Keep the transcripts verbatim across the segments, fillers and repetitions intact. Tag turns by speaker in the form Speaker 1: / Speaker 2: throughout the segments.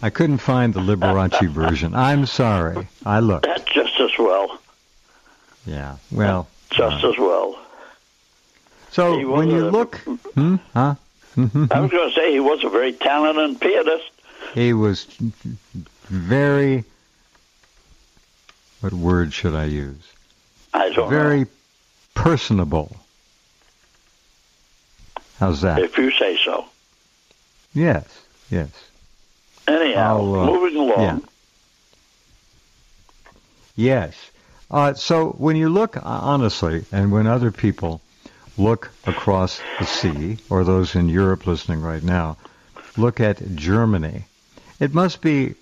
Speaker 1: I couldn't find the Liberace version. I'm sorry. I looked.
Speaker 2: That's just as well.
Speaker 1: Yeah, well.
Speaker 2: Just
Speaker 1: uh,
Speaker 2: as well.
Speaker 1: So
Speaker 2: He
Speaker 1: when
Speaker 2: was
Speaker 1: you
Speaker 2: a-
Speaker 1: look, hmm, huh?
Speaker 2: I was going to say he was a very talented pianist.
Speaker 1: He was very, what word should I use?
Speaker 2: I don't
Speaker 1: Very
Speaker 2: know.
Speaker 1: personable. How's that?
Speaker 2: If you say so.
Speaker 1: Yes, yes.
Speaker 2: Anyhow,
Speaker 1: I'll, uh,
Speaker 2: moving along.
Speaker 1: yeah. Yes. Uh, so when you look, uh, honestly, and when other people look across the sea, or those in Europe listening right now, look at Germany, it must be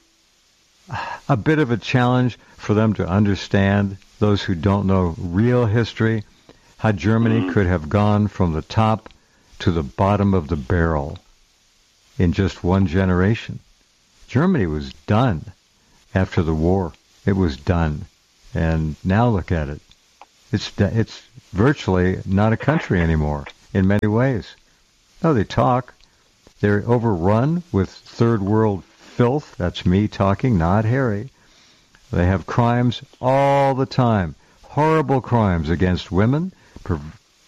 Speaker 1: a bit of a challenge for them to understand, those who don't know real history, how Germany
Speaker 2: Mm-hmm.
Speaker 1: could have gone from the top to the bottom of the barrel in just one generation. Germany was done after the war. It was done. And now look at it. It's it's virtually not a country anymore in many ways. No, they talk. They're overrun with third world filth. That's me talking, not Harry. They have crimes all the time. Horrible crimes against women per-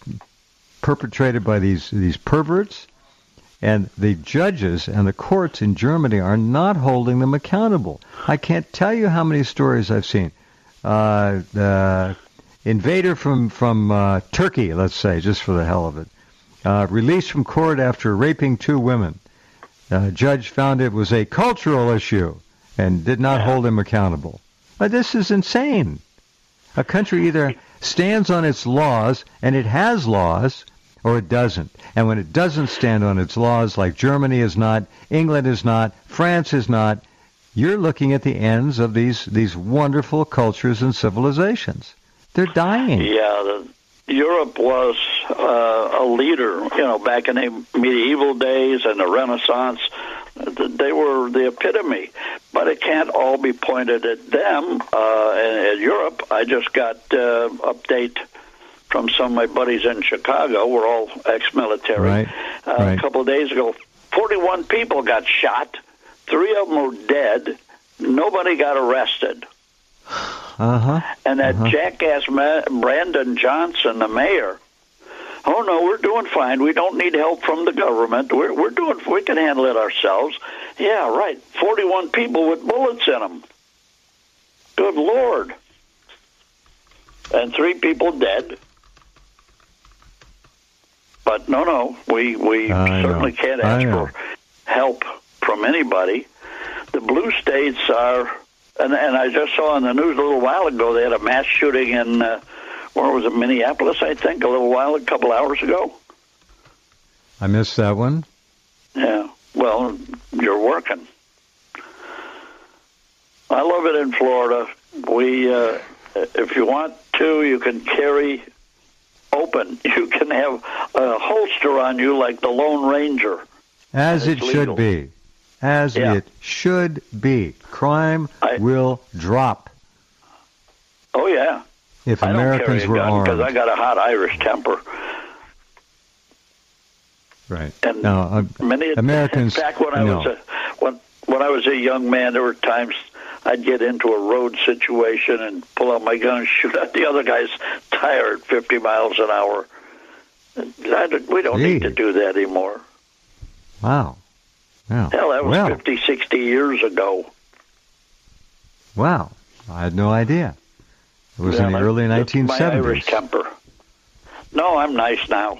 Speaker 1: perpetrated by these, these perverts. And the judges and the courts in Germany are not holding them accountable. I can't tell you how many stories I've seen. Uh, the invader from, from uh, Turkey, let's say, just for the hell of it, uh, released from court after raping two women. Uh, judge found it was a cultural issue and did not
Speaker 2: Yeah.
Speaker 1: hold him accountable. But this is insane. A country either stands on its laws, and it has laws, or it doesn't. And when it doesn't stand on its laws, like Germany is not, England is not, France is not, you're looking at the ends of these, these wonderful cultures and civilizations. They're dying.
Speaker 2: Yeah, the, Europe was uh, a leader, you know, back in the medieval days and the Renaissance. They were the epitome. But it can't all be pointed at them. Uh, and at Europe, I just got uh, update from some of my buddies in Chicago. We're all ex-military.
Speaker 1: Right,
Speaker 2: Uh,
Speaker 1: right.
Speaker 2: A couple of days ago, forty-one people got shot. Three of them were dead. Nobody got arrested.
Speaker 1: Uh-huh.
Speaker 2: And that
Speaker 1: uh-huh.
Speaker 2: jackass Ma- Brandon Johnson, the mayor, oh, no, we're doing fine. We don't need help from the government. We're, we're doing, we can handle it ourselves. Yeah, right. forty-one people with bullets in them. Good Lord. And three people dead. But no, no, we, we
Speaker 1: I
Speaker 2: certainly
Speaker 1: know.
Speaker 2: can't
Speaker 1: I
Speaker 2: ask
Speaker 1: know.
Speaker 2: for help from anybody. The blue states are, and, and I just saw in the news a little while ago, they had a mass shooting in, uh, where was it, Minneapolis, I think, a little while, a couple hours ago.
Speaker 1: I missed that one.
Speaker 2: Yeah, well, you're working. I love it in Florida. We, uh, if you want to, you can carry open. You can have a holster on you like the Lone Ranger.
Speaker 1: As it
Speaker 2: It's
Speaker 1: should
Speaker 2: legal.
Speaker 1: be. As
Speaker 2: Yeah.
Speaker 1: it should be. Crime
Speaker 2: I-
Speaker 1: will drop
Speaker 2: Oh, yeah.
Speaker 1: if
Speaker 2: I don't carry
Speaker 1: Americans
Speaker 2: a
Speaker 1: were
Speaker 2: gun because
Speaker 1: armed.
Speaker 2: I got a hot Irish temper.
Speaker 1: Right.
Speaker 2: And
Speaker 1: No, uh,
Speaker 2: many
Speaker 1: Americans,
Speaker 2: back when I
Speaker 1: no.
Speaker 2: was a when when I was a young man, there were times I'd get into a road situation and pull out my gun and shoot at the other guy's tire at fifty miles an hour. I don't- we don't need
Speaker 1: Gee.
Speaker 2: to do that anymore.
Speaker 1: Wow. Wow.
Speaker 2: Hell, that was
Speaker 1: well,
Speaker 2: fifty, sixty years ago.
Speaker 1: wow. I had no idea. It was
Speaker 2: Yeah,
Speaker 1: in the
Speaker 2: my-
Speaker 1: early
Speaker 2: that's
Speaker 1: nineteen
Speaker 2: My
Speaker 1: seventies.
Speaker 2: Irish temper. No, I'm nice now.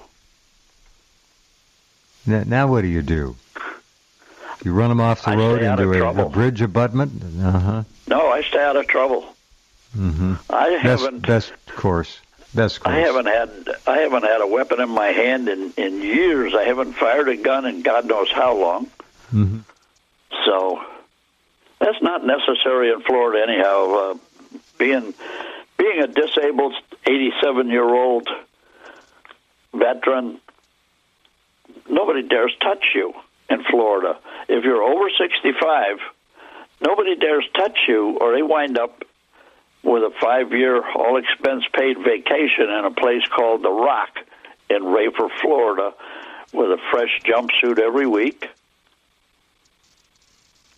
Speaker 1: N- Now what do you do? You run them off the
Speaker 2: I
Speaker 1: road
Speaker 2: stay out
Speaker 1: into
Speaker 2: of
Speaker 1: a,
Speaker 2: trouble.
Speaker 1: a bridge abutment? Uh-huh.
Speaker 2: No, I stay out of trouble.
Speaker 1: Mm-hmm.
Speaker 2: I
Speaker 1: Best,
Speaker 2: haven't.
Speaker 1: best course. Best course.
Speaker 2: I haven't had I haven't had a weapon in my hand in, in years. I haven't fired a gun in God knows how long.
Speaker 1: Mm-hmm.
Speaker 2: So that's not necessary in Florida anyhow. Uh, being being a disabled eighty-seven year old veteran, nobody dares touch you in Florida. If you're over sixty-five, nobody dares touch you, or they wind up with a five-year all-expense-paid vacation in a place called The Rock in Rafer, Florida, with a fresh jumpsuit every week.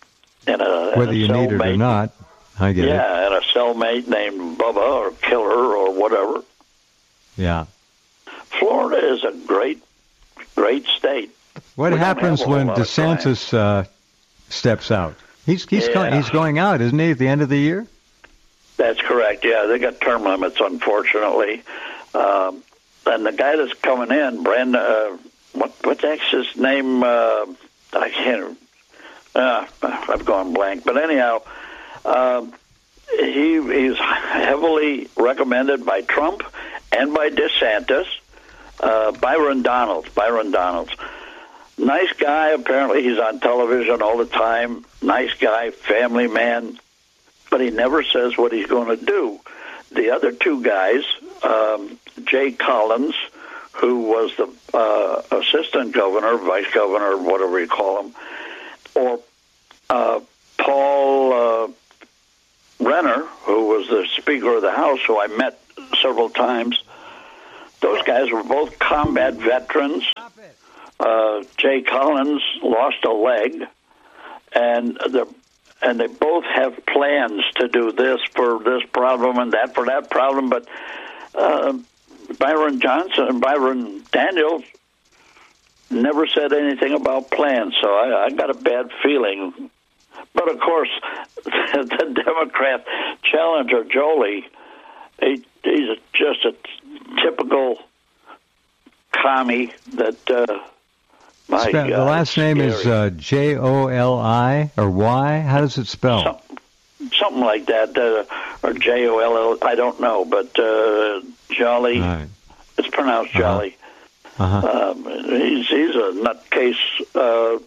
Speaker 2: and a
Speaker 1: whether
Speaker 2: and a
Speaker 1: you need it or
Speaker 2: cellmate.
Speaker 1: not. I get
Speaker 2: yeah,
Speaker 1: it.
Speaker 2: Yeah, and a cellmate named Bubba or Killer or whatever.
Speaker 1: Yeah.
Speaker 2: Florida is a great, great state.
Speaker 1: What
Speaker 2: We don't
Speaker 1: happens
Speaker 2: have a whole
Speaker 1: when
Speaker 2: lot of crime.
Speaker 1: DeSantis uh, steps out? He's he's
Speaker 2: Yeah.
Speaker 1: going, he's going out, isn't he, at the end of the year?
Speaker 2: That's correct. Yeah, they got term limits, unfortunately. Um, and the guy that's coming in, Brandon, uh, what what's the heck's his name? Uh, I can't. Uh, I've gone blank. But anyhow, um, he he's heavily recommended by Trump and by DeSantis. Uh, Byron Donalds. Byron Donalds. Nice guy. Apparently, he's on television all the time. Nice guy, family man. But he never says what he's going to do. The other two guys, um, Jay Collins, who was the uh, assistant governor, vice governor, whatever you call him, or uh, Paul uh, Renner, who was the Speaker of the House, who I met several times. Those guys were both combat veterans. Uh, Jay Collins lost a leg, and the and they both have plans to do this for this problem and that for that problem. But uh, Byron Johnson, Byron Daniels, never said anything about plans. So I, I got a bad feeling. But of course, the Democrat challenger Jolie, he, he's just a typical commie that. Uh, My
Speaker 1: Spe-
Speaker 2: God,
Speaker 1: the last name
Speaker 2: scary.
Speaker 1: is uh, J O L I or Y? How does it spell?
Speaker 2: Some, something like that, uh, or J O L L. I don't know, but uh, Jolly.
Speaker 1: Right.
Speaker 2: It's pronounced
Speaker 1: Uh-huh.
Speaker 2: Jolly.
Speaker 1: Uh-huh.
Speaker 2: Um, he's he's a nutcase uh,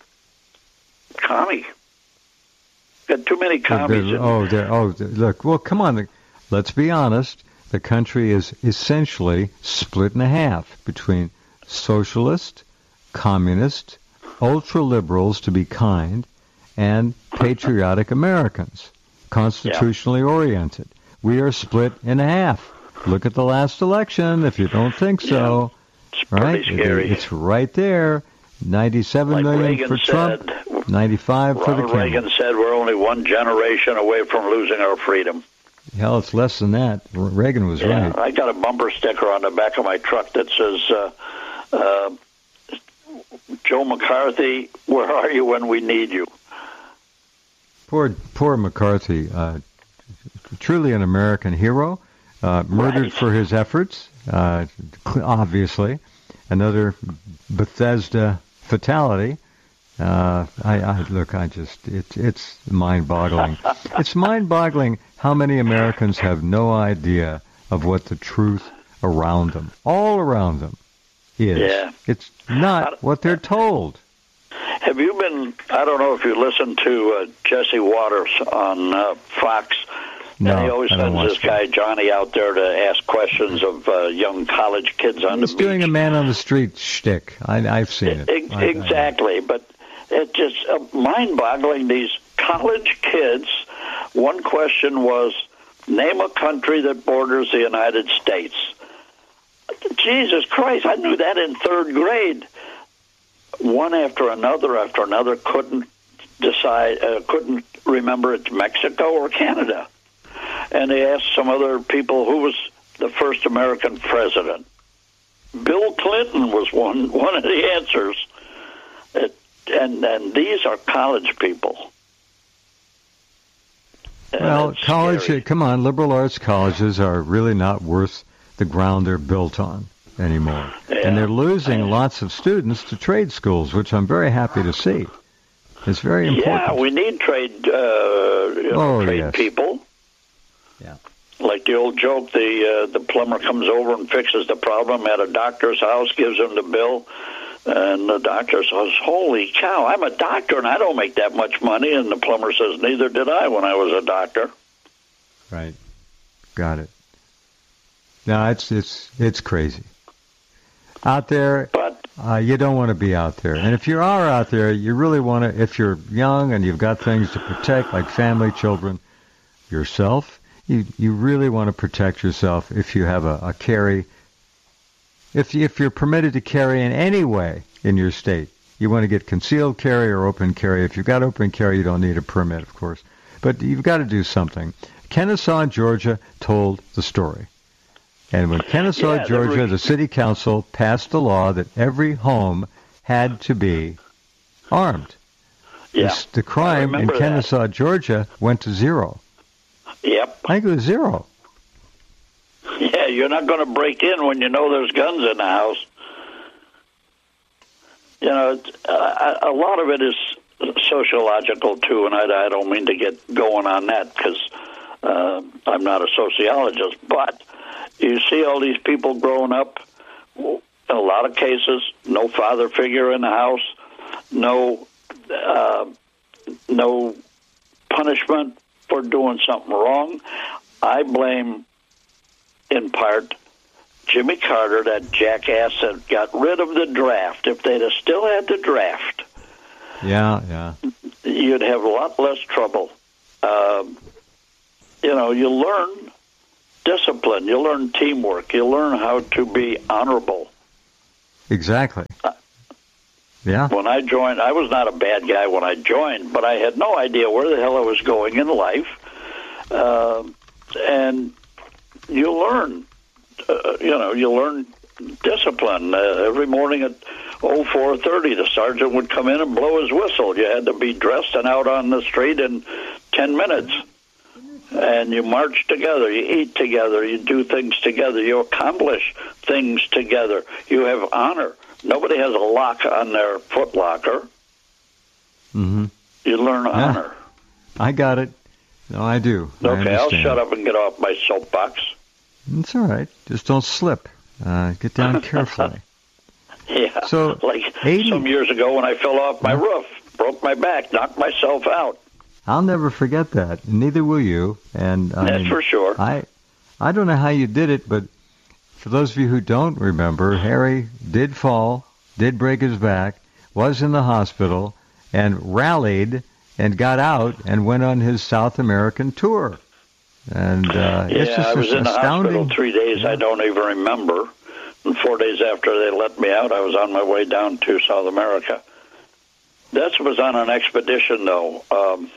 Speaker 2: commie. Got too many commies.
Speaker 1: They're-
Speaker 2: in-
Speaker 1: oh, they're, oh, they're- look. Well, come on. Let's be honest. The country is essentially split in half between socialist, communist, ultra-liberals, to be kind, and patriotic Americans, constitutionally oriented. We are split in half. Look at the last election, if you don't think so.
Speaker 2: It's pretty
Speaker 1: Right?
Speaker 2: scary.
Speaker 1: It's right there. ninety-seven
Speaker 2: Like
Speaker 1: million
Speaker 2: Reagan
Speaker 1: for Trump,
Speaker 2: said,
Speaker 1: ninety-five for the
Speaker 2: Ronald
Speaker 1: Kimmel.
Speaker 2: Reagan said we're only one generation away from losing our freedom.
Speaker 1: Hell, it's less than that. R- Reagan was
Speaker 2: Yeah,
Speaker 1: right.
Speaker 2: I got a bumper sticker on the back of my truck that says, uh, uh, Joe McCarthy, where are you when we need you?
Speaker 1: Poor, poor McCarthy. Uh, truly an American hero. Uh, murdered
Speaker 2: Right.
Speaker 1: for his efforts, uh, obviously. Another Bethesda fatality. Uh, I, I look. I just it's it's mind-boggling. It's mind-boggling how many Americans have no idea of what the truth around them, all around them, is.
Speaker 2: Yeah.
Speaker 1: It's not what they're told.
Speaker 2: Have you been, I don't know if you listen to uh, Jesse Waters on uh, Fox.
Speaker 1: No,
Speaker 2: and he always
Speaker 1: I don't
Speaker 2: sends
Speaker 1: watch
Speaker 2: this guy, Johnny, out there to ask questions of uh, young college kids on
Speaker 1: He's
Speaker 2: the beach.
Speaker 1: doing a man on the street shtick. I, I've seen it.
Speaker 2: Ex-
Speaker 1: I- I-
Speaker 2: exactly, but it's just uh, mind-boggling. These college kids, one question was, name a country that borders the United States. Jesus Christ, I knew that in third grade. One after another after another couldn't decide, uh, couldn't remember it's Mexico or Canada. And they asked some other people who was the first American president. Bill Clinton was one one of the answers. It, and and these are college people. And
Speaker 1: Well,
Speaker 2: it's
Speaker 1: college,
Speaker 2: scary.
Speaker 1: come on, liberal arts colleges are really not worth the ground they're built on anymore.
Speaker 2: Yeah.
Speaker 1: And they're losing
Speaker 2: I-
Speaker 1: lots of students to trade schools, which I'm very happy to see. It's very important.
Speaker 2: Yeah, we need trade, uh, you know,
Speaker 1: Oh,
Speaker 2: trade
Speaker 1: yes.
Speaker 2: people.
Speaker 1: Yeah.
Speaker 2: Like the old joke, the uh, the plumber comes over and fixes the problem at a doctor's house, gives him the bill, and the doctor says, "Holy cow, I'm a doctor and I don't make that much money." And the plumber says, "Neither did I when I was a doctor."
Speaker 1: Right. Got it. No, it's it's it's crazy. Out there,
Speaker 2: But
Speaker 1: uh, you don't want to be out there. And if you are out there, you really want to, if you're young and you've got things to protect, like family, children, yourself, you you really want to protect yourself if you have a, a carry. If, if you're permitted to carry in any way in your state, You want to get concealed carry or open carry. If you've got open carry, you don't need a permit, of course. But you've got to do something. Kennesaw, Georgia told the story. And when Kennesaw,
Speaker 2: yeah,
Speaker 1: Georgia,
Speaker 2: re-
Speaker 1: the city council passed a law that every home had to be armed.
Speaker 2: Yeah.
Speaker 1: The, the crime in
Speaker 2: that.
Speaker 1: Kennesaw, Georgia went to zero.
Speaker 2: Yep.
Speaker 1: I think it was zero.
Speaker 2: Yeah, you're not going to break in when you know there's guns in the house. You know, uh, a lot of it is sociological, too, and I, I don't mean to get going on that because uh, I'm not a sociologist, but you see all these people growing up, in a lot of cases, no father figure in the house, no uh, no punishment for doing something wrong. I blame, in part, Jimmy Carter, that jackass that got rid of the draft. If they'd have still had the draft,
Speaker 1: yeah, yeah,
Speaker 2: you'd have a lot less trouble. Uh, you know, you learn discipline, you learn teamwork, you learn how to be honorable.
Speaker 1: Exactly.
Speaker 2: Uh,
Speaker 1: yeah.
Speaker 2: When I joined, I was not a bad guy when I joined, but I had no idea where the hell I was going in life. Uh, and you learn, uh, you know, you learn discipline. Uh, every morning at oh four thirty, the sergeant would come in and blow his whistle. You had to be dressed and out on the street in ten minutes. And you march together, you eat together, you do things together, you accomplish things together. You have honor. Nobody has a lock on their foot locker.
Speaker 1: Mm-hmm.
Speaker 2: You learn
Speaker 1: yeah.
Speaker 2: honor.
Speaker 1: I got it. No, I do.
Speaker 2: Okay,
Speaker 1: I
Speaker 2: I'll shut up and get off my soapbox.
Speaker 1: It's all right. Just don't slip. Uh, get down carefully.
Speaker 2: Yeah,
Speaker 1: so,
Speaker 2: like
Speaker 1: eighty
Speaker 2: some years ago when I fell off my roof, broke my back, knocked myself out.
Speaker 1: I'll never forget that. Neither will you. And I
Speaker 2: That's
Speaker 1: mean,
Speaker 2: for sure.
Speaker 1: I, I don't know how you did it, but for those of you who don't remember, Harry did fall, did break his back, was in the hospital, and rallied and got out and went on his South American tour. And uh,
Speaker 2: yeah,
Speaker 1: it's just
Speaker 2: I was in the
Speaker 1: astounding.
Speaker 2: hospital three days. I don't even remember. And four days after they let me out, I was on my way down to South America. That was on an expedition, though. Um,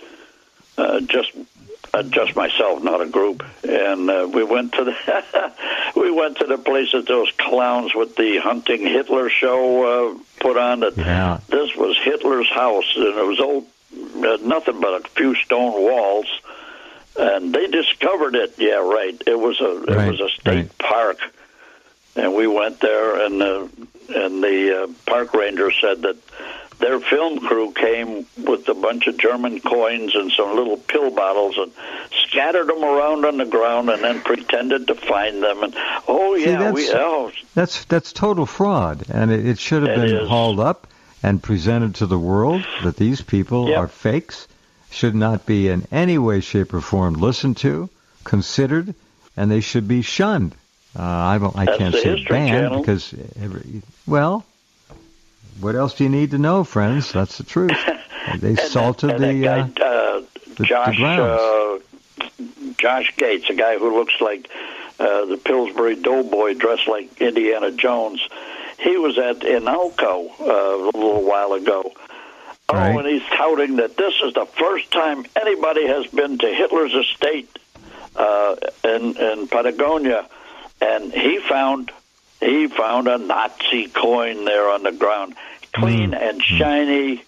Speaker 2: uh, just uh, just myself, not a group. And uh, we went to the we went to the place that those clowns with the hunting Hitler show uh, put on. That
Speaker 1: yeah.
Speaker 2: This was Hitler's house, and it was old, uh, nothing but a few stone walls. And they discovered it. Yeah, right. It was a it
Speaker 1: right,
Speaker 2: was a state
Speaker 1: right.
Speaker 2: park, and we went there, and the and the uh, park ranger said that their film crew came with a bunch of German coins and some little pill bottles and scattered them around on the ground, and then pretended to find them. And oh
Speaker 1: See,
Speaker 2: yeah,
Speaker 1: that's,
Speaker 2: we oh
Speaker 1: that's that's total fraud, and it, it should have
Speaker 2: it
Speaker 1: been
Speaker 2: is.
Speaker 1: hauled up and presented to the world that these people
Speaker 2: Yep.
Speaker 1: are fakes. Should not be in any way, shape, or form listened to, considered, and they should be shunned. Uh, I don't, I
Speaker 2: That's
Speaker 1: can't
Speaker 2: the
Speaker 1: say
Speaker 2: History
Speaker 1: banned
Speaker 2: Channel.
Speaker 1: because, every, well, what else do you need to know, friends? That's the truth. They
Speaker 2: and
Speaker 1: salted
Speaker 2: that, and
Speaker 1: the,
Speaker 2: that guy,
Speaker 1: uh,
Speaker 2: uh,
Speaker 1: the,
Speaker 2: Josh
Speaker 1: the grounds.
Speaker 2: uh, Josh Gates, a guy who looks like uh, the Pillsbury Doughboy dressed like Indiana Jones. He was at Inalco uh, a little while ago. Oh,
Speaker 1: Right.
Speaker 2: and he's touting that this is the first time anybody has been to Hitler's estate uh, in, in Patagonia, and he found he found a Nazi coin there on the ground, clean
Speaker 1: Mm.
Speaker 2: and shiny.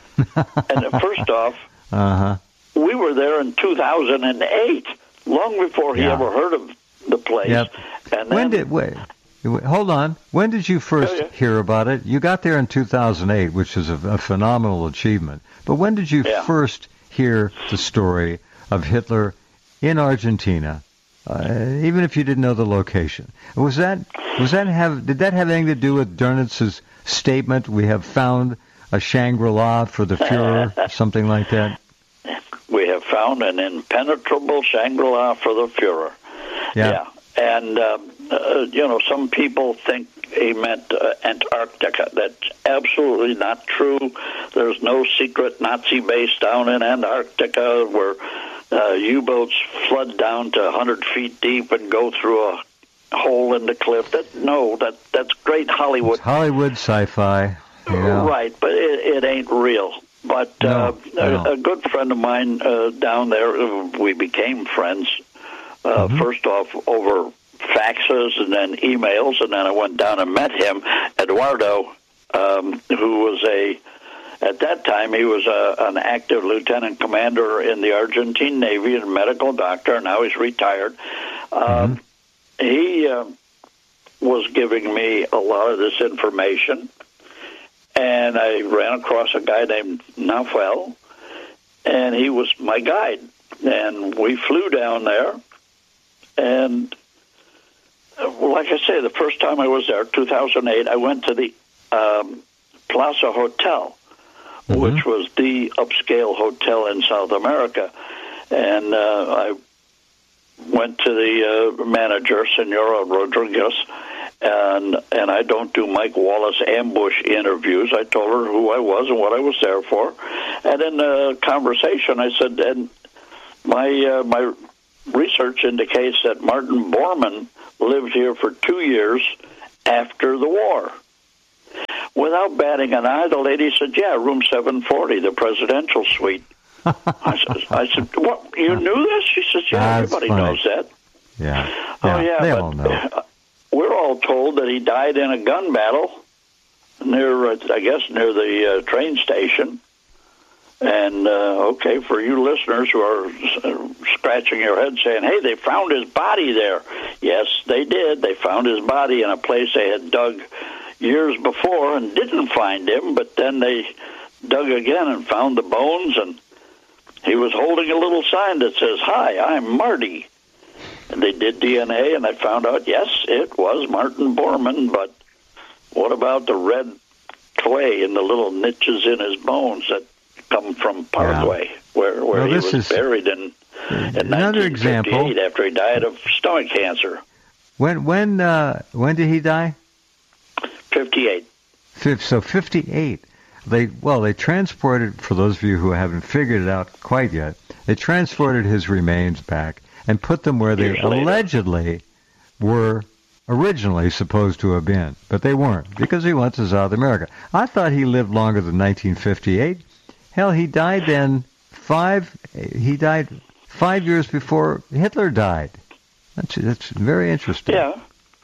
Speaker 2: And uh, first off,
Speaker 1: uh-huh.
Speaker 2: we were there in two thousand eight, long before he
Speaker 1: Yeah.
Speaker 2: ever heard of the place.
Speaker 1: Yep.
Speaker 2: And
Speaker 1: When
Speaker 2: then,
Speaker 1: did wait? Hold on. When did you first
Speaker 2: Oh, yeah.
Speaker 1: hear about it? You got there in two thousand eight, which is a, a phenomenal achievement. But when did you
Speaker 2: Yeah.
Speaker 1: first hear the story of Hitler in Argentina, uh, even if you didn't know the location? Was that was that have did that have anything to do with Dernitz's statement? We have found a Shangri-La for the Fuhrer, something like that.
Speaker 2: we have found an impenetrable Shangri-La for the Fuhrer.
Speaker 1: Yeah.
Speaker 2: Yeah. And, um, uh, you know, some people think he meant uh, Antarctica. That's absolutely not true. There's no secret Nazi base down in Antarctica where uh, U-boats flood down to one hundred feet deep and go through a hole in the cliff. That No, that that's great Hollywood.
Speaker 1: It's Hollywood sci-fi. Yeah.
Speaker 2: Right, but it, it ain't real. But
Speaker 1: No,
Speaker 2: uh,
Speaker 1: no.
Speaker 2: a, a good friend of mine uh, down there, uh, we became friends. Uh,
Speaker 1: Mhm.
Speaker 2: First off, over faxes and then emails, and then I went down and met him, Eduardo, um, who was a, at that time, he was a, an active lieutenant commander in the Argentine Navy and medical doctor. Now he's retired. Um,
Speaker 1: Mhm.
Speaker 2: He uh, was giving me a lot of this information, and I ran across a guy named Naufel, and he was my guide. And we flew down there, and uh, well, like I say, the first time I was there, two thousand eight, I went to the um, Plaza Hotel,
Speaker 1: Mhm.
Speaker 2: which was the upscale hotel in South America. And uh, I went to the uh, manager, Senora Rodriguez, and and I don't do Mike Wallace ambush interviews. I told her who I was and what I was there for. And in the conversation, I said, and my uh, my research indicates that Martin Bormann lived here for two years after the war. Without batting an eye, the lady said, yeah, room seven forty, the presidential suite. I said, I said, what, you knew this? She says, yeah,
Speaker 1: That's
Speaker 2: everybody
Speaker 1: funny.
Speaker 2: knows that.
Speaker 1: Yeah.
Speaker 2: Oh,
Speaker 1: Yeah,
Speaker 2: yeah,
Speaker 1: they
Speaker 2: but
Speaker 1: all know.
Speaker 2: we're all told that he died in a gun battle near, uh, I guess, near the uh, train station. And, uh, okay, for you listeners who are uh, scratching your head saying, hey, they found his body there. Yes, they did. They found his body in a place they had dug years before and didn't find him, but then they dug again and found the bones, and he was holding a little sign that says, hi, I'm Marty. And they did D N A, and I found out, yes, it was Martin Bormann, but what about the red clay in the little niches in his bones that come from Paraguay, yeah. where, where
Speaker 1: well,
Speaker 2: he
Speaker 1: was
Speaker 2: was buried in, in
Speaker 1: another example
Speaker 2: after he died of stomach cancer?
Speaker 1: When when uh, when did he die?
Speaker 2: fifty-eight.
Speaker 1: So fifty-eight. They well, they transported, for those of you who haven't figured it out quite yet, they transported his remains back and put them where they
Speaker 2: Years later.
Speaker 1: allegedly were originally supposed to have been, but they weren't because he went to South America. I thought he lived longer than nineteen fifty-eight. Hell, he died then five. He died five years before Hitler died. That's that's very interesting.
Speaker 2: Yeah.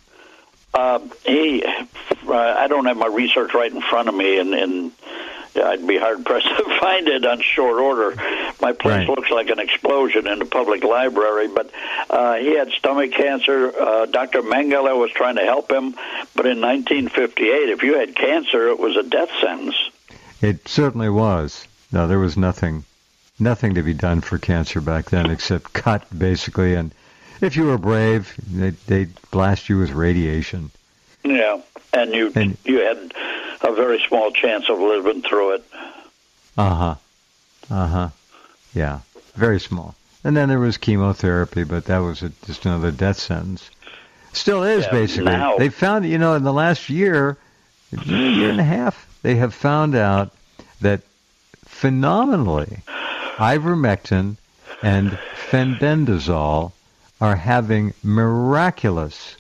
Speaker 2: Uh, he, uh, I don't have my research right in front of me, and, and yeah, I'd be hard-pressed to find it on short order. My place
Speaker 1: Right.
Speaker 2: looks like an explosion in the public library, but uh, he had stomach cancer. Uh, Doctor Mengele was trying to help him, but in nineteen fifty-eight, if you had cancer, it was a death sentence.
Speaker 1: It certainly was. No, there was nothing, nothing to be done for cancer back then except cut, basically, and if you were brave, they'd, they'd blast you with radiation.
Speaker 2: Yeah, and you
Speaker 1: And-
Speaker 2: you had a very small chance of living through it.
Speaker 1: Uh-huh. Uh-huh. Yeah, very small. And then there was chemotherapy, but that was a, just another death sentence. Still is,
Speaker 2: Yeah,
Speaker 1: basically.
Speaker 2: now-
Speaker 1: They found, you know, in the last year, year and a half, they have found out that phenomenally, ivermectin and fenbendazole are having miraculous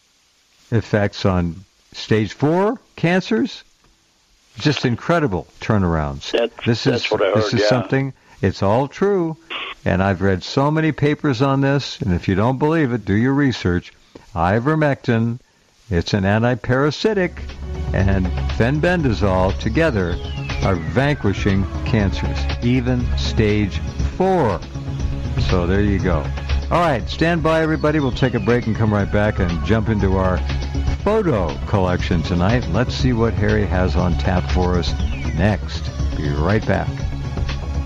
Speaker 1: effects on stage four cancers. Just incredible turnarounds.
Speaker 2: That-
Speaker 1: this
Speaker 2: that's
Speaker 1: is
Speaker 2: what I
Speaker 1: this
Speaker 2: heard,
Speaker 1: is
Speaker 2: yeah.
Speaker 1: something. It's all true, and I've read so many papers on this. And if you don't believe it, do your research. Ivermectin, it's an antiparasitic, and fenbendazole together are vanquishing cancers, even stage four. So there you go. All right, stand by, everybody. We'll take a break and come right back and jump into our photo collection tonight. Let's see what Harry has on tap for us next. Be right back.